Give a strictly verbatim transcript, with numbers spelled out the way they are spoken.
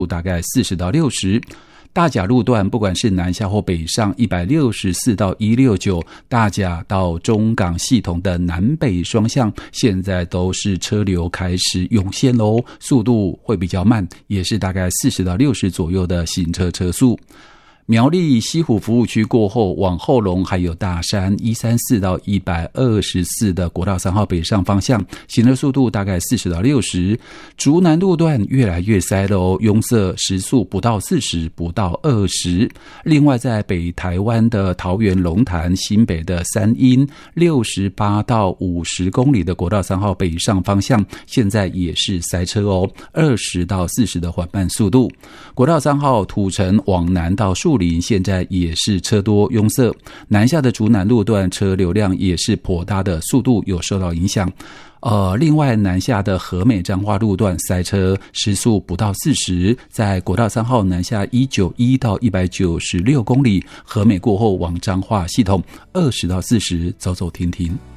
大概四十到六十。大甲路段不管是南下或北上一百六十四到一六九，大甲到中港系统的南北双向现在都是车流开始涌现咯，速度会比较慢，也是大概四十到六十左右的行车车速。苗栗西湖服务区过后往后龙还有大山一三四到一百二十四的国道三号北上方向，行车速度大概四十到六十。竹南路段越来越塞了哦，拥塞时速不到四十，不到二十。另外在北台湾的桃园龙潭、新北的三鶯六十八到五十公里的国道三号北上方向现在也是塞车哦，二十到四十的缓慢速度。国道三号土城往南到树林现在也是车多拥塞，南下的竹南路段车流量也是颇大的，速度有受到影响。呃，另外南下的和美彰化路段塞车，时速不到四十，在国道三号南下一百九十一到一百九十六公里，和美过后往彰化系统二十到四十，走走停停。